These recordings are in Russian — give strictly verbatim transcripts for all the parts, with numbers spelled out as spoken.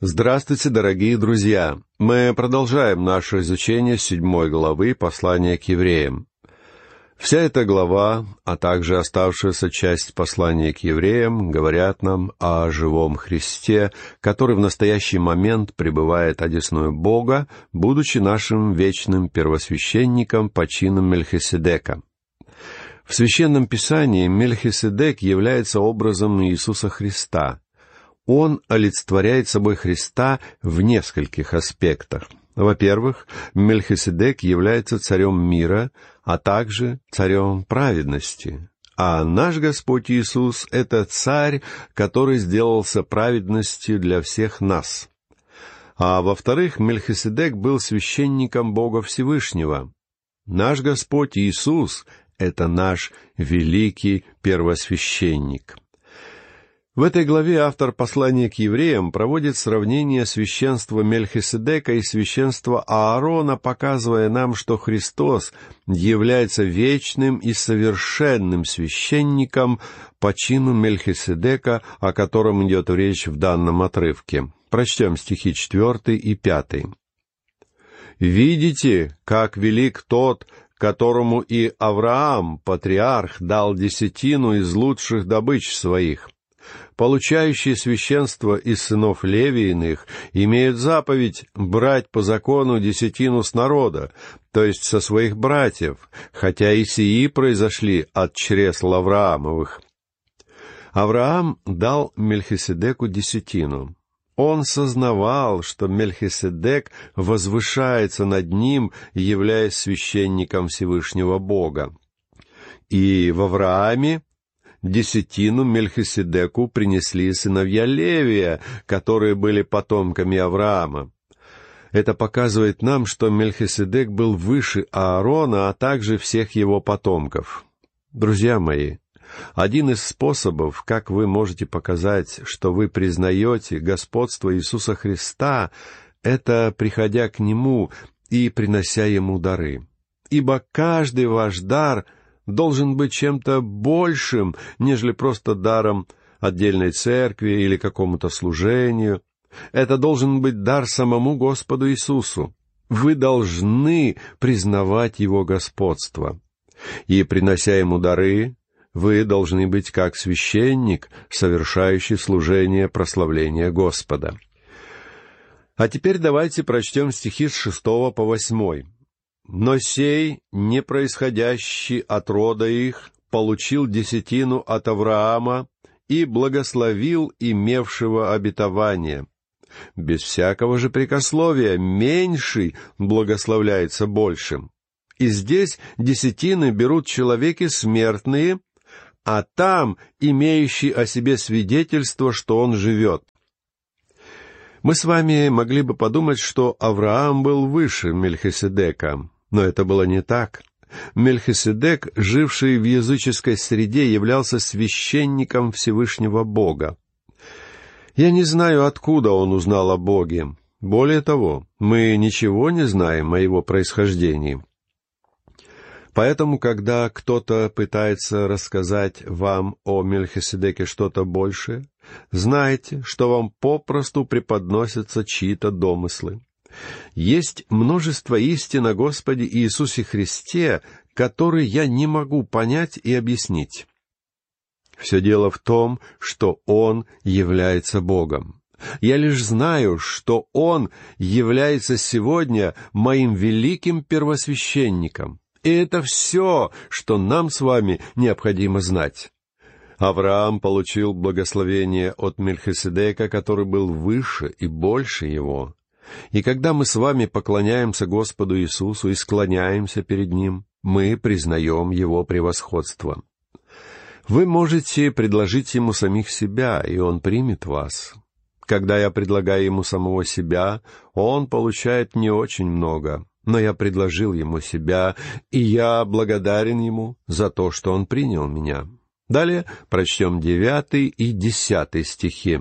Здравствуйте, дорогие друзья! Мы продолжаем наше изучение седьмой главы послания к евреям. Вся эта глава, а также оставшаяся часть послания к евреям, говорят нам о живом Христе, который в настоящий момент пребывает одесную Бога, будучи нашим вечным первосвященником по чину Мельхиседека. В Священном Писании Мельхиседек является образом Иисуса Христа. Он олицетворяет собой Христа в нескольких аспектах. Во-первых, Мельхиседек является царем мира, а также царем праведности. А наш Господь Иисус — это царь, который сделался праведностью для всех нас. А во-вторых, Мельхиседек был священником Бога Всевышнего. Наш Господь Иисус — это наш великий первосвященник. В этой главе автор послания к евреям проводит сравнение священства Мельхиседека и священства Аарона, показывая нам, что Христос является вечным и совершенным священником по чину Мельхиседека, о котором идет речь в данном отрывке. Прочтем стихи четвертый и пятый. «Видите, как велик тот, которому и Авраам, патриарх, дал десятину из лучших добыч своих. Получающие священство из сынов Левииных имеют заповедь брать по закону десятину с народа, то есть со своих братьев, хотя и сии произошли от чресл Авраамовых. Авраам дал Мельхиседеку десятину. Он сознавал, что Мельхиседек возвышается над ним, являясь священником Всевышнего Бога. И в Аврааме десятину Мельхиседеку принесли сыновья Левия, которые были потомками Авраама. Это показывает нам, что Мельхиседек был выше Аарона, а также всех его потомков. Друзья мои, один из способов, как вы можете показать, что вы признаете господство Иисуса Христа, это приходя к Нему и принося Ему дары. Ибо каждый ваш дар должен быть чем-то большим, нежели просто даром отдельной церкви или какому-то служению. Это должен быть дар самому Господу Иисусу. Вы должны признавать Его господство. И, принося Ему дары, вы должны быть как священник, совершающий служение прославления Господа. А теперь давайте прочтем стихи с шестого по восьмой. «Но сей, не происходящий от рода их, получил десятину от Авраама и благословил имевшего обетование. Без всякого же прекословия меньший благословляется большим. И здесь десятины берут человеки смертные, а там имеющий о себе свидетельство, что он живет». Мы с вами могли бы подумать, что Авраам был выше Мельхиседека. Но это было не так. Мельхиседек, живший в языческой среде, являлся священником Всевышнего Бога. Я не знаю, откуда он узнал о Боге. Более того, мы ничего не знаем о его происхождении. Поэтому, когда кто-то пытается рассказать вам о Мельхиседеке что-то большее, знайте, что вам попросту преподносятся чьи-то домыслы. Есть множество истин о Господе Иисусе Христе, которые я не могу понять и объяснить. Все дело в том, что Он является Богом. Я лишь знаю, что Он является сегодня моим великим первосвященником. И это все, что нам с вами необходимо знать. Авраам получил благословение от Мельхиседека, который был выше и больше его. И когда мы с вами поклоняемся Господу Иисусу и склоняемся перед Ним, мы признаем Его превосходство. Вы можете предложить Ему самих себя, и Он примет вас. Когда я предлагаю Ему самого себя, Он получает не очень много, но я предложил Ему себя, и я благодарен Ему за то, что Он принял меня. Далее прочтем девятый и десятый стихи.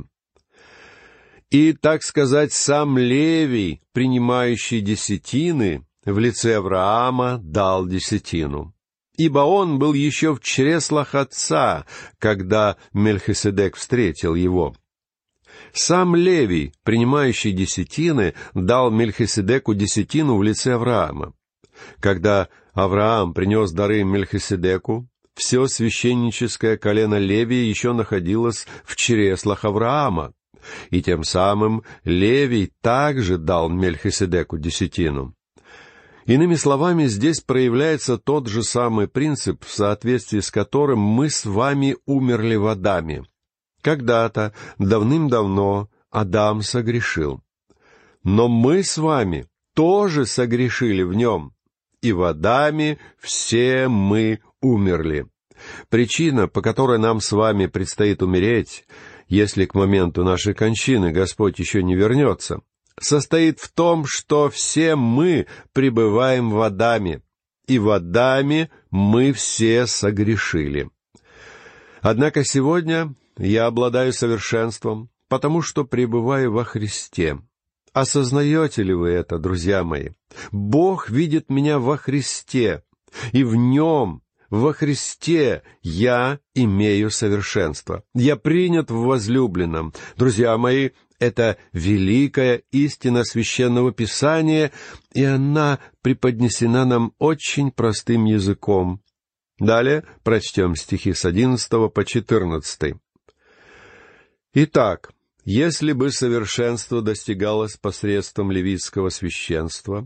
«И, так сказать, сам Левий, принимающий десятины, в лице Авраама дал десятину. Ибо он был еще в чреслах отца, когда Мельхиседек встретил его. Сам Левий, принимающий десятины, дал Мельхиседеку десятину в лице Авраама. Когда Авраам принес дары Мельхиседеку, все священническое колено Левия еще находилось в чреслах Авраама, и тем самым Левий также дал Мельхиседеку десятину. Иными словами, здесь проявляется тот же самый принцип, в соответствии с которым мы с вами умерли в Адаме. Когда-то, давным-давно, Адам согрешил. Но мы с вами тоже согрешили в нем, и в Адаме все мы умерли. Причина, по которой нам с вами предстоит умереть, если к моменту нашей кончины Господь еще не вернется, состоит в том, что все мы пребываем в Адаме, и в Адаме мы все согрешили. Однако сегодня я обладаю совершенством, потому что пребываю во Христе. Осознаете ли вы это, друзья мои? Бог видит меня во Христе, и в Нем, во Христе, я имею совершенство. Я принят в возлюбленном. Друзья мои, это великая истина Священного Писания, и она преподнесена нам очень простым языком. Далее прочтем стихи с одиннадцатого по четырнадцатый. «Итак, если бы совершенство достигалось посредством левитского священства,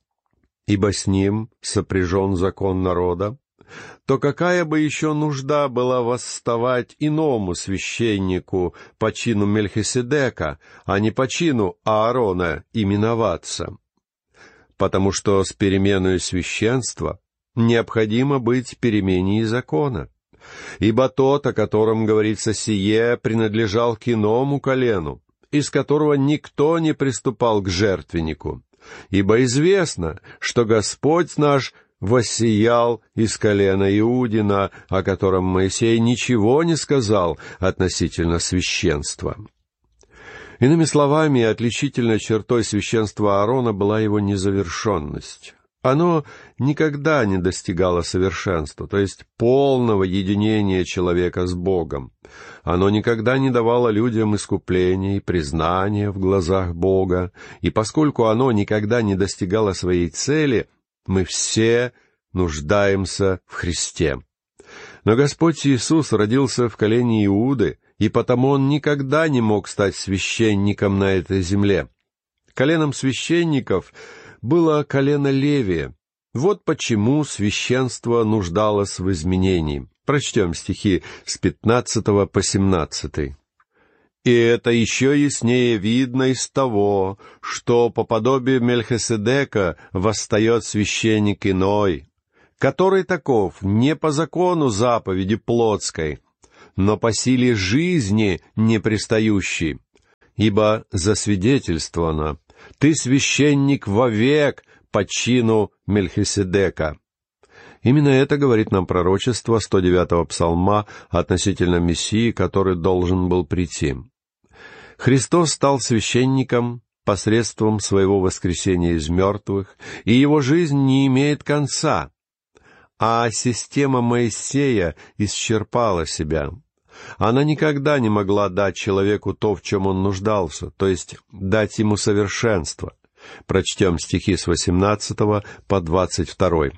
ибо с ним сопряжен закон народа, то какая бы еще нужда была восставать иному священнику по чину Мельхиседека, а не по чину Аарона именоваться? Потому что с переменою священства необходимо быть перемене и закона. Ибо тот, о котором говорится сие, принадлежал к иному колену, из которого никто не приступал к жертвеннику. Ибо известно, что Господь наш воссиял из колена Иудина, о котором Моисей ничего не сказал относительно священства». Иными словами, отличительной чертой священства Аарона была его незавершенность. Оно никогда не достигало совершенства, то есть полного единения человека с Богом. Оно никогда не давало людям искупления и признания в глазах Бога, и поскольку оно никогда не достигало своей цели, мы все нуждаемся в Христе. Но Господь Иисус родился в колене Иуды, и потому Он никогда не мог стать священником на этой земле. Коленом священников было колено Левия. Вот почему священство нуждалось в изменении. Прочтем стихи с пятнадцатого по семнадцатый. «И это еще яснее видно из того, что по подобию Мельхиседека восстает священник иной, который таков не по закону заповеди плотской, но по силе жизни непристающей. Ибо засвидетельствовано: ты священник вовек по чину Мельхиседека». Именно это говорит нам пророчество сто девятого псалма относительно Мессии, который должен был прийти. Христос стал священником посредством своего воскресения из мертвых, и его жизнь не имеет конца, а система Моисея исчерпала себя. Она никогда не могла дать человеку то, в чем он нуждался, то есть дать ему совершенство. Прочтем стихи с восемнадцатого по двадцать второй.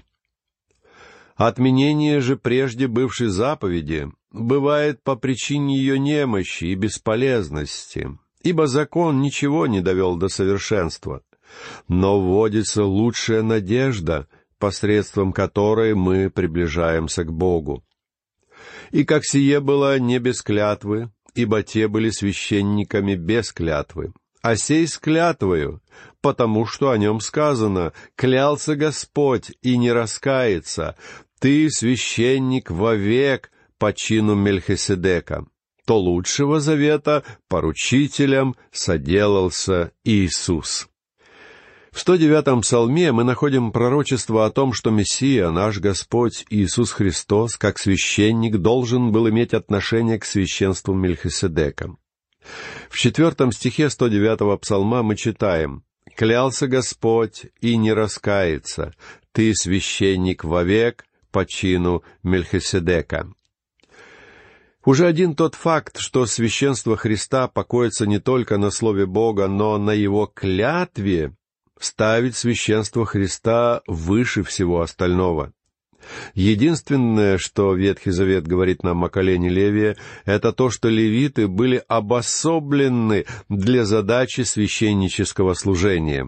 «Отменение же прежде бывшей заповеди бывает по причине ее немощи и бесполезности, ибо закон ничего не довел до совершенства. Но вводится лучшая надежда, посредством которой мы приближаемся к Богу. И как сие было не без клятвы, ибо те были священниками без клятвы, а сей с клятвою, потому что о нем сказано: «Клялся Господь и не раскается, ты священник вовек по чину Мельхиседека». То лучшего завета поручителем соделался Иисус. В сто девятом псалме мы находим пророчество о том, что Мессия, наш Господь Иисус Христос, как священник, должен был иметь отношение к священству Мельхиседека. В четвертом стихе сто девятого псалма мы читаем: «Клялся Господь и не раскается, ты священник вовек по чину Мельхиседека». Уже один тот факт, что священство Христа покоится не только на Слове Бога, но на Его клятве, ставит священство Христа выше всего остального. Единственное, что Ветхий Завет говорит нам о колене Левия, это то, что левиты были обособлены для задачи священнического служения.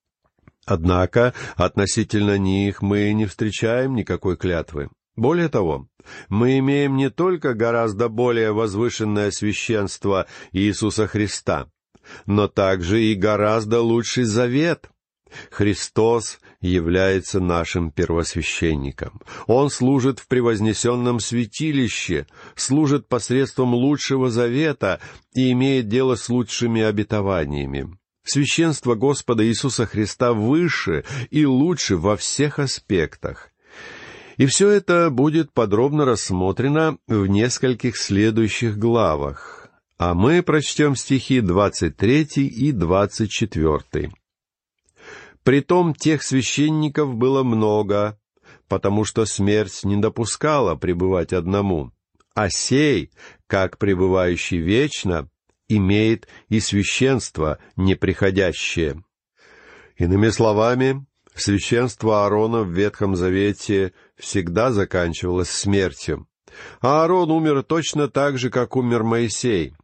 Однако относительно них мы не встречаем никакой клятвы. Более того, мы имеем не только гораздо более возвышенное священство Иисуса Христа, но также и гораздо лучший завет. Христос является нашим первосвященником. Он служит в превознесенном святилище, служит посредством лучшего завета и имеет дело с лучшими обетованиями. Священство Господа Иисуса Христа выше и лучше во всех аспектах. И все это будет подробно рассмотрено в нескольких следующих главах. А мы прочтем стихи двадцать третий и двадцать четвертый. «Притом тех священников было много, потому что смерть не допускала пребывать одному, а сей, как пребывающий вечно, имеет и священство неприходящее». Иными словами, священство Аарона в Ветхом Завете всегда заканчивалось смертью. А Аарон умер точно так же, как умер Моисей.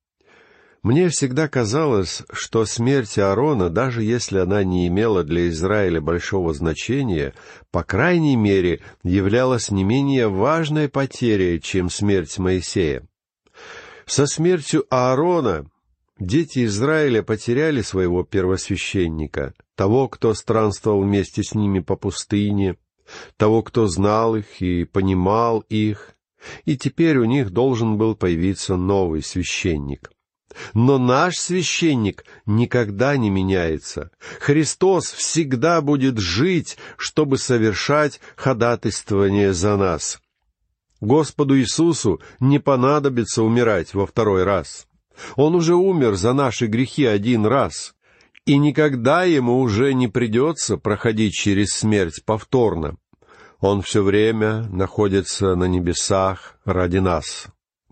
Мне всегда казалось, что смерть Аарона, даже если она не имела для Израиля большого значения, по крайней мере, являлась не менее важной потерей, чем смерть Моисея. Со смертью Аарона дети Израиля потеряли своего первосвященника, того, кто странствовал вместе с ними по пустыне, того, кто знал их и понимал их, и теперь у них должен был появиться новый священник. Но наш священник никогда не меняется. Христос всегда будет жить, чтобы совершать ходатайствование за нас. Господу Иисусу не понадобится умирать во второй раз. Он уже умер за наши грехи один раз, и никогда ему уже не придется проходить через смерть повторно. Он все время находится на небесах ради нас.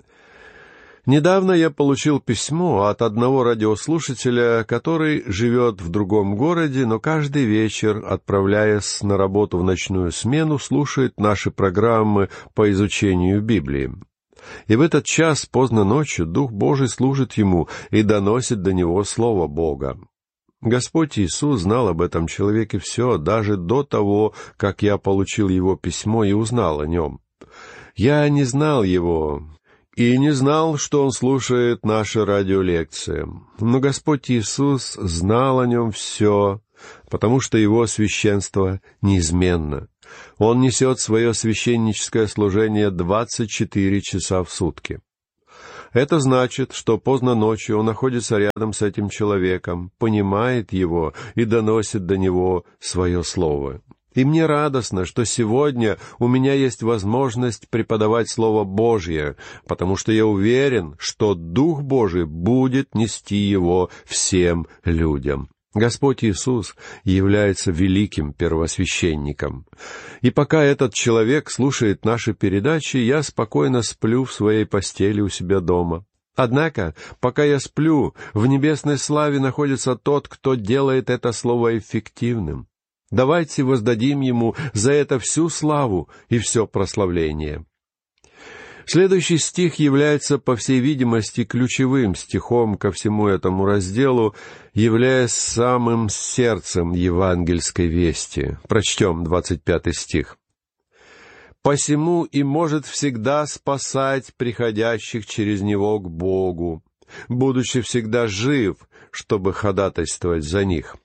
Недавно я получил письмо от одного радиослушателя, который живет в другом городе, но каждый вечер, отправляясь на работу в ночную смену, слушает наши программы по изучению Библии. И в этот час поздно ночью Дух Божий служит ему и доносит до него Слово Бога. Господь Иисус знал об этом человеке все, даже до того, как я получил его письмо и узнал о нем. Я не знал его и не знал, что он слушает наши радиолекции. Но Господь Иисус знал о нем все, потому что его священство неизменно. Он несет свое священническое служение двадцать четыре часа в сутки. Это значит, что поздно ночью он находится рядом с этим человеком, понимает его и доносит до него свое слово. И мне радостно, что сегодня у меня есть возможность преподавать Слово Божье, потому что я уверен, что Дух Божий будет нести его всем людям. Господь Иисус является великим первосвященником. И пока этот человек слушает наши передачи, я спокойно сплю в своей постели у себя дома. Однако, пока я сплю, в небесной славе находится тот, кто делает это слово эффективным. Давайте воздадим ему за это всю славу и все прославление. Следующий стих является, по всей видимости, ключевым стихом ко всему этому разделу, являясь самым сердцем евангельской вести. Прочтем двадцать пятый стих. «Посему и может всегда спасать приходящих через него к Богу, будучи всегда жив, чтобы ходатайствовать за них».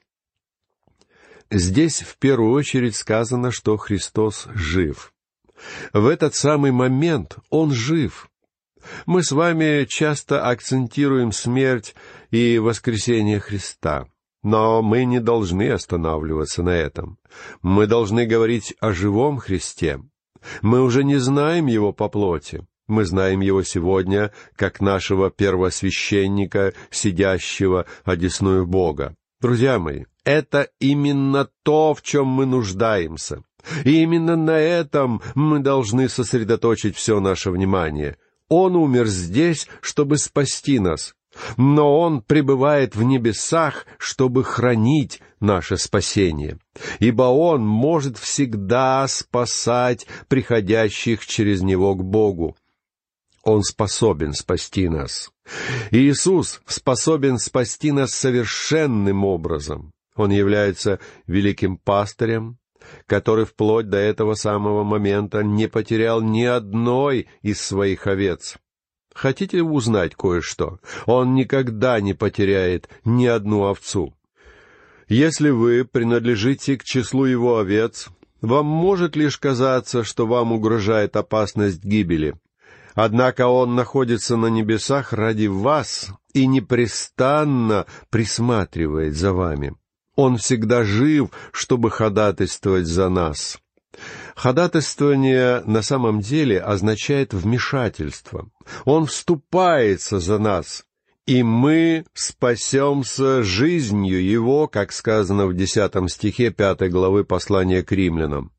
Здесь в первую очередь сказано, что Христос жив. В этот самый момент Он жив. Мы с вами часто акцентируем смерть и воскресение Христа, но мы не должны останавливаться на этом. Мы должны говорить о живом Христе. Мы уже не знаем Его по плоти. Мы знаем Его сегодня как нашего первосвященника, сидящего одесную Бога. Друзья мои, это именно то, в чем мы нуждаемся. И именно на этом мы должны сосредоточить все наше внимание. Он умер здесь, чтобы спасти нас, но Он пребывает в небесах, чтобы хранить наше спасение, ибо Он может всегда спасать приходящих через Него к Богу. Он способен спасти нас. Иисус способен спасти нас совершенным образом. Он является великим пастырем, который вплоть до этого самого момента не потерял ни одной из своих овец. Хотите узнать кое-что? Он никогда не потеряет ни одну овцу. Если вы принадлежите к числу Его овец, вам может лишь казаться, что вам угрожает опасность гибели. Однако Он находится на небесах ради вас и непрестанно присматривает за вами. Он всегда жив, чтобы ходатайствовать за нас. Ходатайствование на самом деле означает вмешательство. Он вступается за нас, и мы спасемся жизнью Его, как сказано в десятом стихе пятой главы послания к римлянам.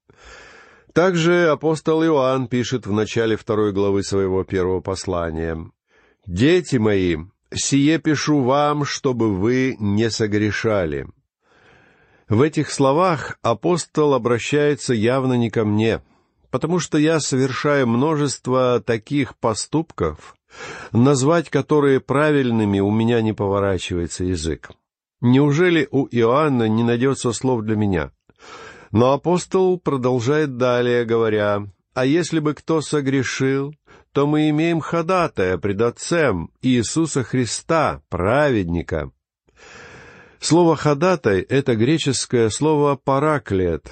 Также апостол Иоанн пишет в начале второй главы своего первого послания: «Дети мои, сие пишу вам, чтобы вы не согрешали». В этих словах апостол обращается явно не ко мне, потому что я совершаю множество таких поступков, назвать которые правильными у меня не поворачивается язык. Неужели у Иоанна не найдется слов для меня? Но апостол продолжает далее, говоря: «А если бы кто согрешил, то мы имеем ходатая пред Отцем Иисуса Христа, праведника». Слово «ходатай» — это греческое слово «параклет»,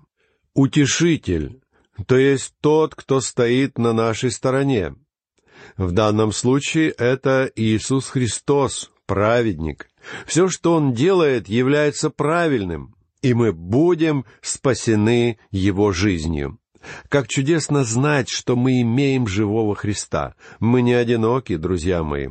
«утешитель», то есть тот, кто стоит на нашей стороне. В данном случае это Иисус Христос, праведник. Все, что Он делает, является правильным, и мы будем спасены Его жизнью. Как чудесно знать, что мы имеем живого Христа. Мы не одиноки, друзья мои.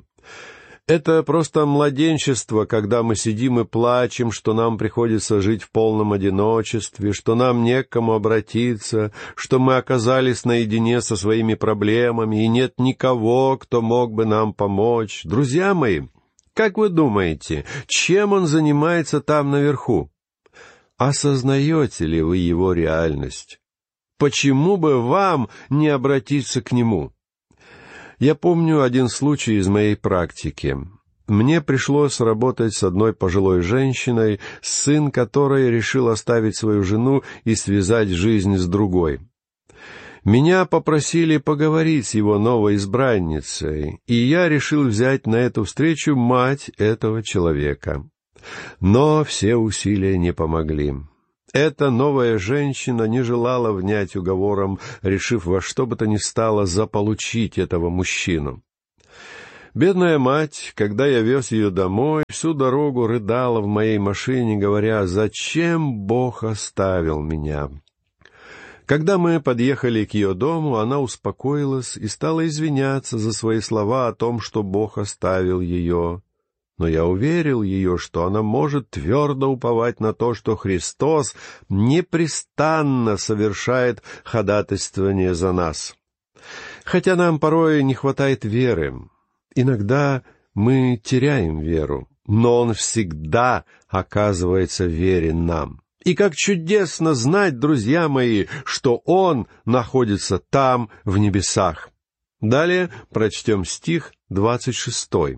Это просто младенчество, когда мы сидим и плачем, что нам приходится жить в полном одиночестве, что нам не к кому обратиться, что мы оказались наедине со своими проблемами, и нет никого, кто мог бы нам помочь. Друзья мои, как вы думаете, чем Он занимается там наверху? Осознаете ли вы Его реальность? Почему бы вам не обратиться к Нему? Я помню один случай из моей практики. Мне пришлось работать с одной пожилой женщиной, сын которой решил оставить свою жену и связать жизнь с другой. Меня попросили поговорить с его новой избранницей, и я решил взять на эту встречу мать этого человека. Но все усилия не помогли. Эта новая женщина не желала внять уговорам, решив во что бы то ни стало заполучить этого мужчину. Бедная мать, когда я вез ее домой, всю дорогу рыдала в моей машине, говоря: «Зачем Бог оставил меня?» Когда мы подъехали к ее дому, она успокоилась и стала извиняться за свои слова о том, что Бог оставил ее. Но я уверил ее, что она может твердо уповать на то, что Христос непрестанно совершает ходатайствование за нас. Хотя нам порой не хватает веры, иногда мы теряем веру, но Он всегда оказывается верен нам. И как чудесно знать, друзья мои, что Он находится там, в небесах. Далее прочтем стих двадцать шестой.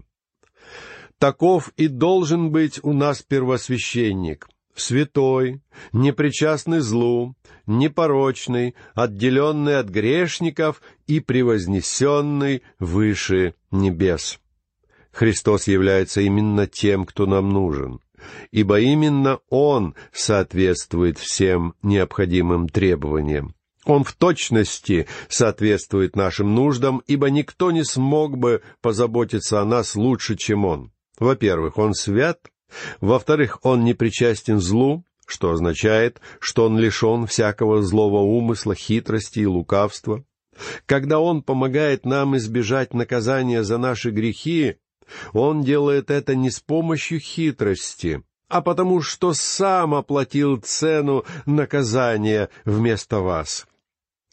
«Таков и должен быть у нас первосвященник, святой, непричастный злу, непорочный, отделенный от грешников и превознесенный выше небес». Христос является именно тем, кто нам нужен, ибо именно Он соответствует всем необходимым требованиям. Он в точности соответствует нашим нуждам, ибо никто не смог бы позаботиться о нас лучше, чем Он. Во-первых, Он свят. Во-вторых, Он не причастен злу, что означает, что Он лишен всякого злого умысла, хитрости и лукавства. Когда Он помогает нам избежать наказания за наши грехи, Он делает это не с помощью хитрости, а потому что Сам оплатил цену наказания вместо вас.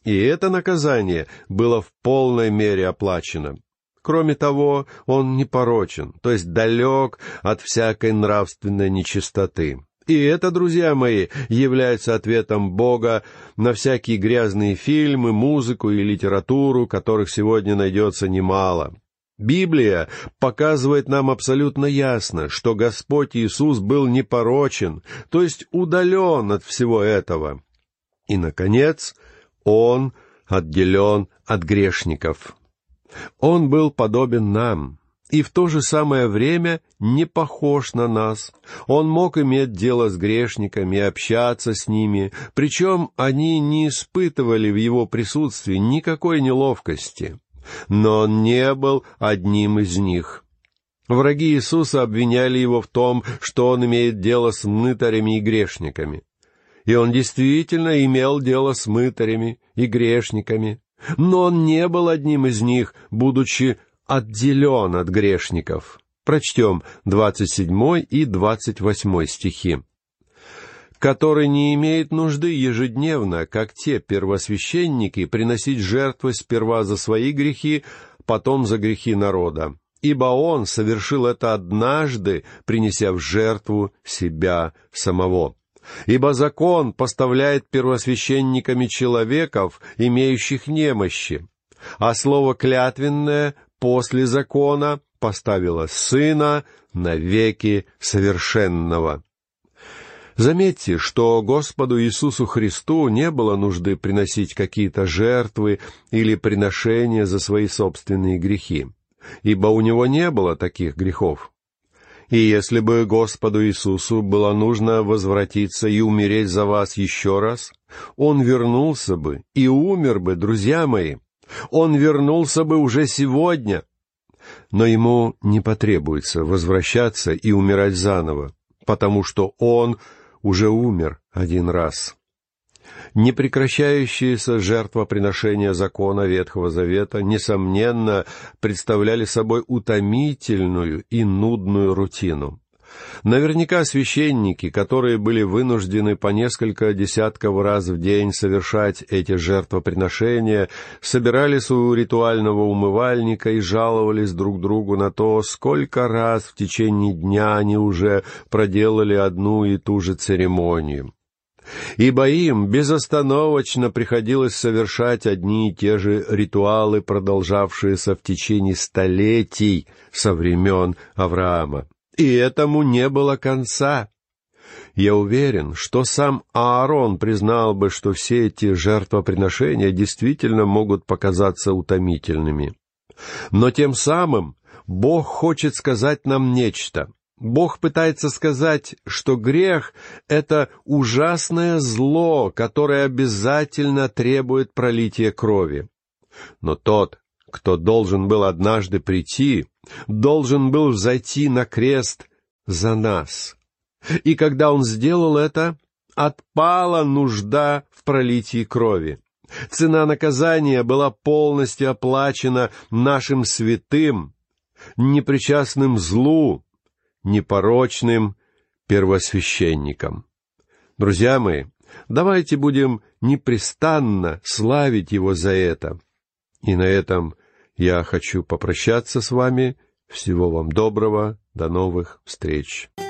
И это наказание было в полной мере оплачено. Кроме того, он непорочен, то есть далек от всякой нравственной нечистоты. И это, друзья мои, является ответом Бога на всякие грязные фильмы, музыку и литературу, которых сегодня найдется немало. Библия показывает нам абсолютно ясно, что Господь Иисус был непорочен, то есть удален от всего этого. И, наконец, Он отделен от грешников. Он был подобен нам, и в то же самое время не похож на нас. Он мог иметь дело с грешниками и общаться с ними, причем они не испытывали в его присутствии никакой неловкости. Но он не был одним из них. Враги Иисуса обвиняли его в том, что он имеет дело с мытарями и грешниками. И он действительно имел дело с мытарями и грешниками, но он не был одним из них, будучи отделен от грешников. Прочтем двадцать седьмой и двадцать восьмой стихи. «Который не имеет нужды ежедневно, как те первосвященники, приносить жертвы сперва за свои грехи, потом за грехи народа. Ибо он совершил это однажды, принеся в жертву себя самого. Ибо закон поставляет первосвященниками человеков, имеющих немощи, а слово клятвенное после закона поставило Сына навеки совершенного». Заметьте, что Господу Иисусу Христу не было нужды приносить какие-то жертвы или приношения за свои собственные грехи, ибо у Него не было таких грехов. И если бы Господу Иисусу было нужно возвратиться и умереть за вас еще раз, Он вернулся бы и умер бы, друзья мои. Он вернулся бы уже сегодня. Но Ему не потребуется возвращаться и умирать заново, потому что Он уже умер один раз. Непрекращающиеся жертвоприношения закона Ветхого Завета, несомненно, представляли собой утомительную и нудную рутину. Наверняка священники, которые были вынуждены по несколько десятков раз в день совершать эти жертвоприношения, собирались у ритуального умывальника и жаловались друг другу на то, сколько раз в течение дня они уже проделали одну и ту же церемонию. Ибо им безостановочно приходилось совершать одни и те же ритуалы, продолжавшиеся в течение столетий со времен Авраама. И этому не было конца. Я уверен, что сам Аарон признал бы, что все эти жертвоприношения действительно могут показаться утомительными. Но тем самым Бог хочет сказать нам нечто. Бог пытается сказать, что грех — это ужасное зло, которое обязательно требует пролития крови. Но тот, кто должен был однажды прийти, должен был взойти на крест за нас. И когда он сделал это, отпала нужда в пролитии крови. Цена наказания была полностью оплачена нашим святым, непричастным злу, непорочным первосвященником. Друзья мои, давайте будем непрестанно славить Его за это. И на этом я хочу попрощаться с вами. Всего вам доброго. До новых встреч.